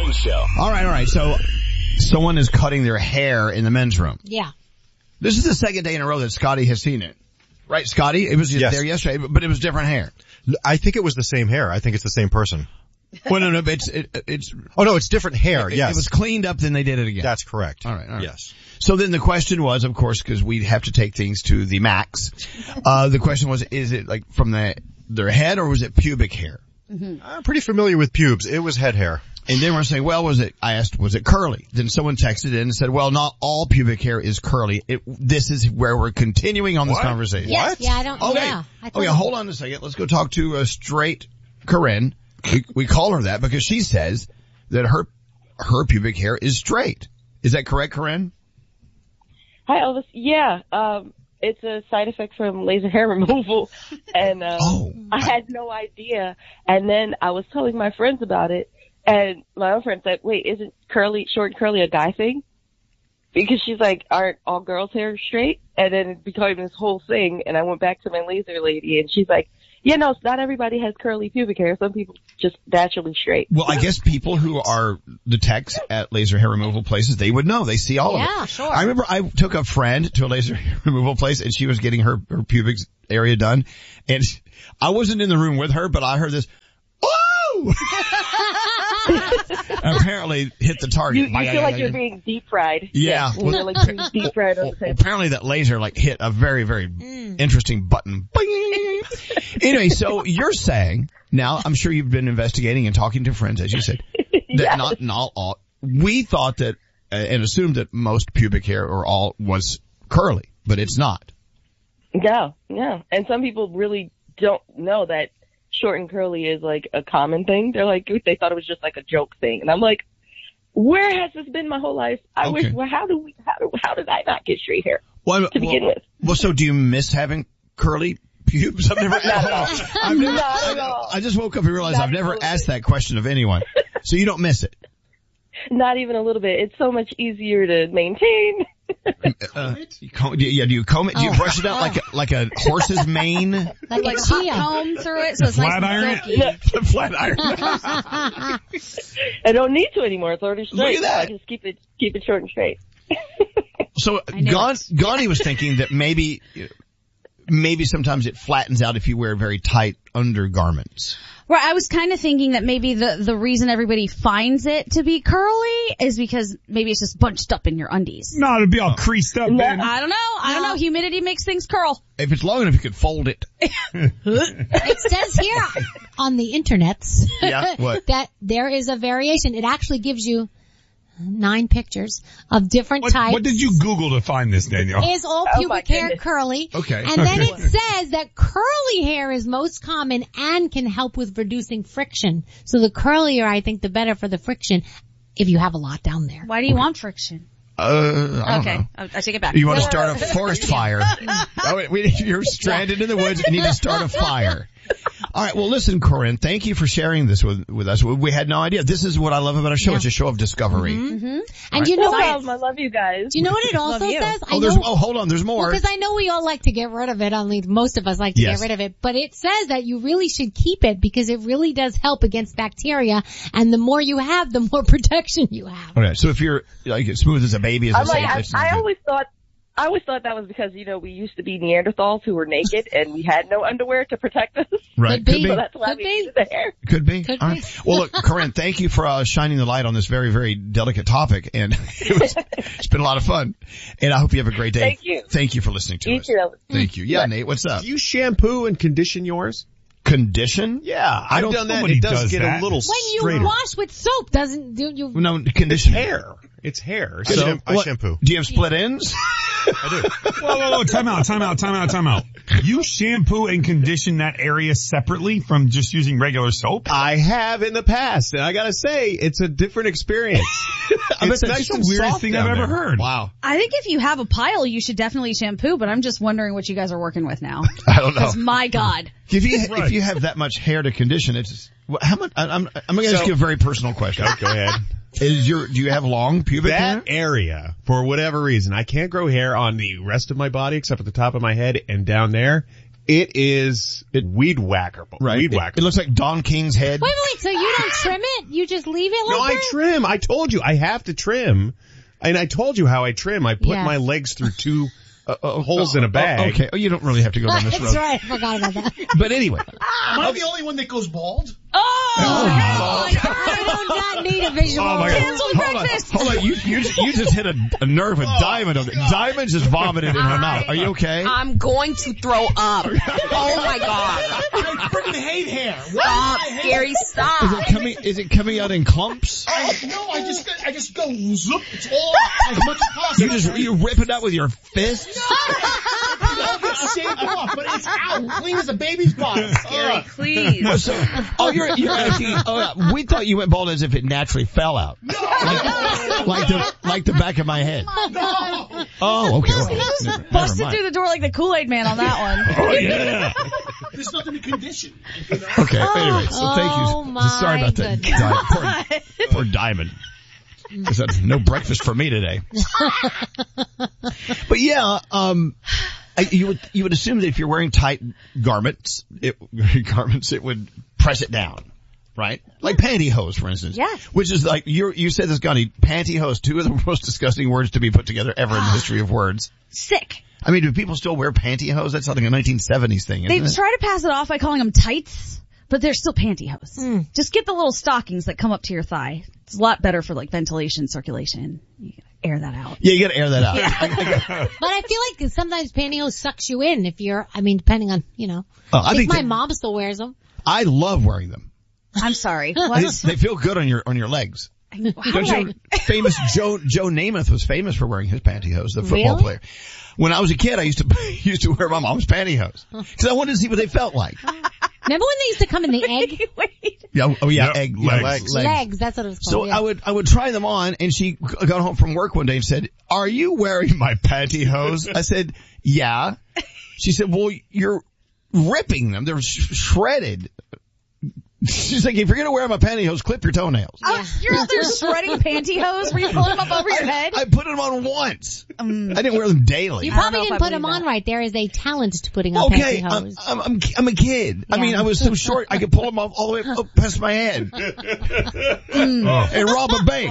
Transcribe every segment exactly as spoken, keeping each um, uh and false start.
Jones Show. All right, all right. So someone is cutting their hair in the men's room. Yeah. This is the second day in a row that Scotty has seen it. Right, Scotty? It was Yes. there yesterday, but it was different hair. I think it was the same hair. I think it's the same person. Well, no, no, but it's, it, it's, Oh no, it's different hair. it, yes. it was cleaned up, then they did it again. That's correct. All right, all right. Yes. So then the question was, of course, because we have to take things to the max, uh, the question was, is it like from the, their head or was it pubic hair? I'm pretty familiar with pubes. It was head hair. And then we're saying, well, was it, I asked, was it curly? Then someone texted in and said, well, not all pubic hair is curly. It, this is where we're continuing on this What? conversation. Yes, What? yeah, I don't, Okay. yeah. I Okay, thought- hold on a second. Let's go talk to uh, straight Corinne. We, we call her that because she says that her, her pubic hair is straight. Is that correct, Corinne? Hi, Elvis. Yeah, um, it's a side effect from laser hair removal, and um, Oh. I had no idea. And then I was telling my friends about it, and my own friend said, "Wait, isn't curly, short and curly a guy thing?" Because she's like, "Aren't all girls' hair straight?" And then it became this whole thing. And I went back to my laser lady, and she's like, "Yeah, no, not everybody has curly pubic hair. Some people just naturally straight." Well, I guess people who are the techs at laser hair removal places, they would know. They see all of it. Yeah, sure. I remember I took a friend to a laser hair removal place and she was getting her, her pubic area done. And I wasn't in the room with her, but I heard this, oh! Apparently hit the target. You, you feel like you're being deep fried. Yeah. You're Well, like being deep fried on Well, the table. apparently that laser like hit a very, very interesting button. Bing. Anyway, so you're saying, now I'm sure you've been investigating and talking to friends, as you said, that Yes. not, not all, we thought that, uh, and assumed that most pubic hair or all was curly, but it's not. No, no. And some people really don't know that short and curly is like a common thing. They're like, they thought it was just like a joke thing. And I'm like, where has this been my whole life? I Okay. wish, well, how do we, how do, how did I not get straight hair Well, to begin well, with? well, so do you miss having curly pubes? I've never, Not at all. I've never, Not at all. I just woke up and realized Not I've never at all. asked that question of anyone. So you don't miss it. Not even a little bit. It's so much easier to maintain. Uh, you comb, do you, yeah, do you comb it? Do you Oh. brush it out like a, like a horse's mane? Like, Like a hot chia. comb through it so it's nice Flat and iron? silky. The flat iron. I don't need to anymore. It's already straight. Look at that. I just keep it, keep it short and straight. So knew Gon- it. Gandhi was thinking that maybe, maybe sometimes it flattens out if you wear very tight undergarments. Right, I was kind of thinking that maybe the, the reason everybody finds it to be curly is because maybe it's just bunched up in your undies. No, it'd be all creased up then. I don't know. I don't know. Humidity makes things curl. If it's long enough, you could fold it. It says here on the internets Yeah, what? that there is a variation. It actually gives you nine pictures of different What, types. what did you Google to find this, Danielle? Is all Oh, my pubic hair goodness. curly? Okay. And then it says that curly hair is most common and can help with reducing friction. So the curlier, I think, the better for the friction if you have a lot down there. Why do you want friction? Uh, I don't Okay, know. I, I take it back. You want to start a forest fire. Oh, wait, we- You're stranded in the woods. You need to start a fire. All right. Well, listen, Corinne, thank you for sharing this with, with us. We had no idea. This is what I love about our show. Yeah. It's a show of discovery. Mm-hmm. And you know No what? problem. I love you guys. Do you know what it also Love you. says? Oh, I there's, know. oh, hold on. There's more. Because I know we all like to get rid of it. Only most of us like to Yes. get rid of it. But it says that you really should keep it because it really does help against bacteria. And the more you have, the more protection you have. Okay. So if you're like as smooth as a baby, as I'm they say, like, I, that's not I good. always thought, I always thought that was because, you know, we used to be Neanderthals who were naked and we had no underwear to protect us. Right. Could be. So that's why Could we be. needed the hair. Could be. Could All be. right. Well, look, Corinne, thank you for uh, shining the light on this very, very delicate topic, and it was, it's been a lot of fun. And I hope you have a great day. Thank you. Thank you for listening to You us. too. Thank you. Yeah, Nate, what's up? Do you shampoo and condition yours? Condition? Yeah, I've don't- done that. nobody It does, does get that. a little When you straighter. wash with soap, doesn't do you? No, condition. hair. It's hair. So, So I what- shampoo. Do you have split ends? I do. Whoa, whoa, whoa, time out, time out, time out, time out. You shampoo and condition that area separately from just using regular soap? I have in the past, and I gotta say, it's a different experience. I bet It's that's nice the and weirdest soft thing I've down ever there. heard. Wow. I think if you have a pile, you should definitely shampoo, but I'm just wondering what you guys are working with now. I don't know. Because my God. If you, Right. if you have that much hair to condition, it's, well, how much, I, I'm, I'm going to ask So- you a very personal question. Go ahead. Is your, do you have long pubic hair? That area, for whatever reason, I can't grow hair on the rest of my body except for the top of my head and down there. It is weed whacker. Right. Weed It, whacker. it looks like Don King's head. Wait, wait, wait. So you don't trim it? You just leave it like No, I that? trim. I told you I have to trim. And I told you how I trim. I put Yes. my legs through two uh, uh, holes in a bag. Oh, okay. Oh, you don't really have to go down this That's road. right. I forgot about that. But anyway. Am I the only one that goes bald? Oh, I do not need a visual. Oh my God. Cancel Hold breakfast. on. Hold on. You, you, just, you just hit a, a nerve with Diamond. On it. Diamond just vomited in her mouth. Are you okay? I'm going to throw up. Oh my god. I freaking hate hair. Why Stop, do I hate Gary, Is stop. it coming, is it coming out in clumps? I, no, I just, I just go zoop. It's all as much as possible. You just, you rip it out with your fists? It all gets shaved off, but it's out, clean as a baby's bottom. Gary, please. So, oh, you're, you're actually, oh, yeah, we thought you went bald as if it naturally fell out. Like, like the, like the back of my head. No. Oh, okay. Well, He just never- never busted mind. through the door like the Kool-Aid man on that one. Oh, yeah. There's nothing to condition. You know? Okay, anyway, so thank you. Oh, my Sorry about that. goodness. Di- poor, poor Diamond. Because that's no breakfast for me today. But yeah, um, I, you would, you would assume that if you're wearing tight garments, it, garments, it would press it down. Right? Like pantyhose, for instance. Yes. Which is like, you you said this, Gunny, pantyhose, two of the most disgusting words to be put together ever in the history of words. Sick. I mean, do people still wear pantyhose? That's like a nineteen seventies thing, They isn't it? try to pass it off by calling them tights, but they're still pantyhose. Just get the little stockings that come up to your thigh. It's a lot better for like ventilation, circulation. You gotta air that out. Yeah, you gotta air that out. But I feel like sometimes pantyhose sucks you in if you're, I mean, depending on, you know. Oh, I I think my that- mom still wears them. I love wearing them. I'm sorry. They, What? they feel good on your on your legs. How Don't do you? I- Famous Joe Joe Namath was famous for wearing his pantyhose. The football Really? player. When I was a kid, I used to used to wear my mom's pantyhose because I wanted to see what they felt like. Remember when they used to come in the egg? Wait. Yeah, oh yeah, Yep, egg legs. legs. Legs, that's what it was So called. yeah. I would I would try them on, and she got home from work one day and said, "Are you wearing my pantyhose?" I said, "Yeah." She said, "Well, you're ripping them. They're sh- shredded." She's like, "If you're gonna wear my pantyhose, clip your toenails." Oh, you're out there shredding pantyhose? Were you pulling them up over your head? I put them on once. Um, I didn't wear them daily. You I don't probably know if didn't I put them believe on that. right. There is a talent to putting on Okay, I'm, pantyhose. I'm, I'm, I'm a kid. I Yeah. mean, I was so short, I could pull them off all the way up past my head. And rob a bank.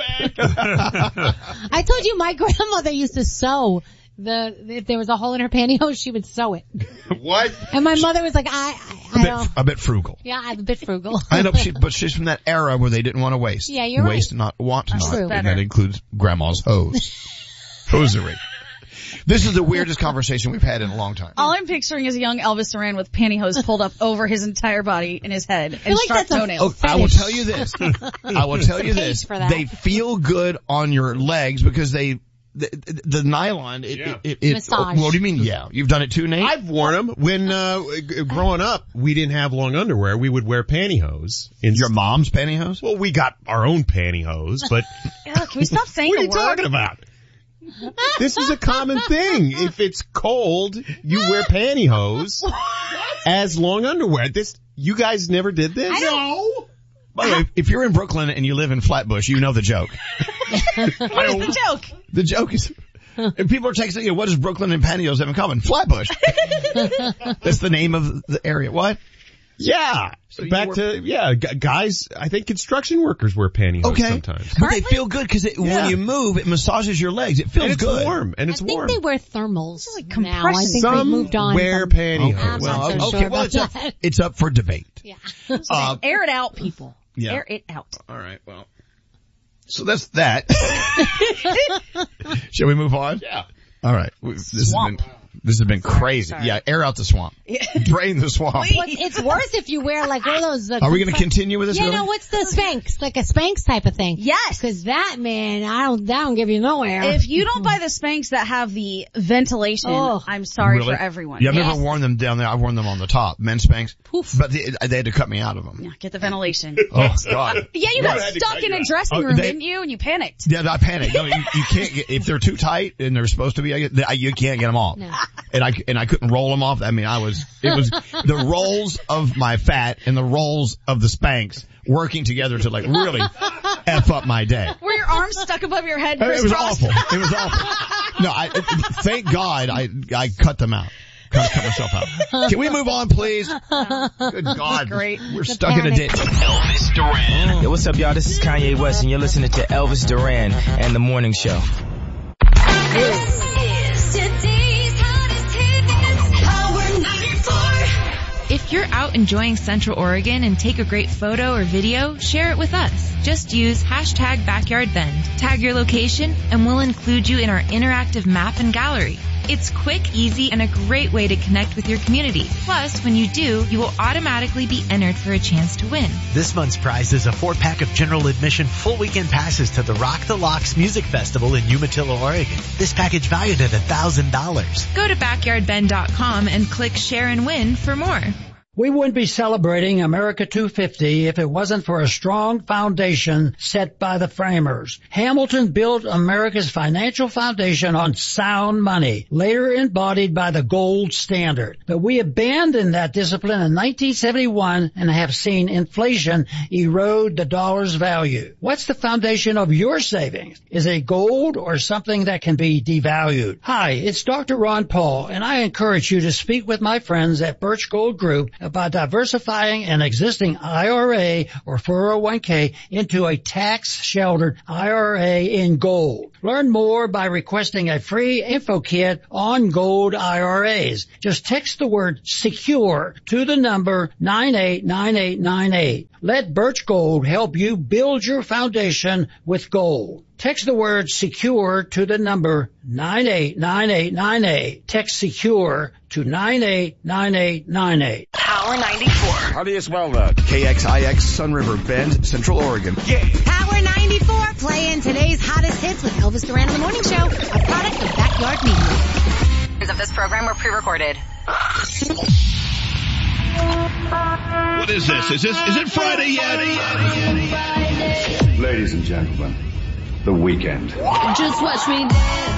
I told you my grandmother used to sew. The if there was a hole in her pantyhose, she would sew it. What? And my mother was like, I, I, A I bit, don't. a bit frugal. Yeah, I'm a bit frugal. I know, she, but she's from that era where they didn't want to waste. Yeah, you're waste right. not, want to not. True. And Better. that includes grandma's hose. Hosiery. This is the weirdest conversation we've had in a long time. All I'm picturing is a young Elvis Duran with pantyhose pulled up over his entire body and his head and like sharp that's a- toenails. Oh, I will tell you this. I will tell you There's a this. case for that. They feel good on your legs because they, the, the, the nylon, it, Yeah. it, it, Massage. what do you mean? Yeah. You've done it too, Nate? I've worn them when uh g- growing up. We didn't have long underwear. We would wear pantyhose. In Your mom's pantyhose? well, we got our own pantyhose, but Ugh, can we stop saying what are the you word? talking about? This is a common thing. If it's cold, you wear pantyhose as long underwear. This you guys never did this? No. By the way, if you're in Brooklyn and you live in Flatbush, you know the joke. What is the joke? The joke is, if people are texting you, what does Brooklyn and pantyhose have in common? Flatbush. That's the name of the area. What? Yeah. you Back were- to yeah, g- guys. I think construction workers wear pantyhose Okay. sometimes. But they feel good because Yeah. when you move, it massages your legs. It feels And it's good. warm. And it's I think warm. they wear thermals like now. I compression. think Some they've moved on. wear from- pantyhose. I'm well, not so okay, sure well, about it's up, that. it's up for debate. Yeah. Uh, Air it out, people. yeah. Air it out. All right, well. So that's that. Shall we move on? Yeah. All right. We- This Swamp. has been, this has been crazy. sorry. Yeah, air out the swamp. Drain the swamp. Well, it's worse if you wear like one of those. Uh, Are we going to continue with this? Yeah, really? no, what's the Spanx? Like a Spanx type of thing. Yes. Cause that, man, I don't, that don't give you no air. If you don't buy the Spanx that have the ventilation, Oh. I'm sorry Really? for everyone. Yeah, I've Yes. never worn them down there. I've worn them on the top. Men's Spanx. Poof. But they, they had to cut me out of them. Yeah, get the ventilation. Oh, God. Yeah, you got stuck in a dressing Oh, room, they- didn't you? And you panicked. Yeah, I panicked. No, you, you can't get, if they're too tight and they're supposed to be, I get, I, you can't get them off. No. And I, and I couldn't roll them off. I mean, I was, it was the rolls of my fat and the rolls of the Spanx working together to like really F up my day. Were your arms stuck above your head? It was crisscrossed? awful. It was awful. No, I, thank God I, I cut them out. Come cut myself out. Can we move on, please? Good God. Great. We're The stuck in a panic. ditch. Elvis Duran. Yo, what's up, y'all? This is Kanye West, and you're listening to Elvis Duran and The Morning Show. This is today's hottest hits, Power ninety-four. If you're out enjoying Central Oregon and take a great photo or video, share it with us. Just use hashtag BackyardBend. Tag your location, and we'll include you in our interactive map and gallery. It's quick, easy, and a great way to connect with your community. Plus, when you do, you will automatically be entered for a chance to win. This month's prize is a four-pack of general admission full weekend passes to the Rock the Locks Music Festival in Umatilla, Oregon. This package valued at one thousand dollars. Go to backyardbend dot com and click Share and Win for more. We wouldn't be celebrating America two fifty if it wasn't for a strong foundation set by the framers. Hamilton built America's financial foundation on sound money, later embodied by the gold standard. But we abandoned that discipline in nineteen seventy-one and have seen inflation erode the dollar's value. What's the foundation of your savings? Is it gold or something that can be devalued? Hi, it's Doctor Ron Paul, and I encourage you to speak with my friends at Birch Gold Group about diversifying an existing I R A or four oh one k into a tax-sheltered I R A in gold. Learn more by requesting a free info kit on gold I R As. Just text the word SECURE to the number nine eight nine eight nine eight. Let Birch Gold help you build your foundation with gold. Text the word SECURE to the number nine eight nine eight nine eight. Text SECURE to nine eight nine eight nine eight. Power ninety-four. How do you spell that? K X I X Sun River Bend, Central Oregon. Yeah. Power ninety-four, playing today's hottest hits with Elvis Duran in the Morning Show, a product of Backyard Media. Of this program were pre-recorded. What is this? Is this, is it Friday yet? Ladies and gentlemen, the weekend. Just watch me dance.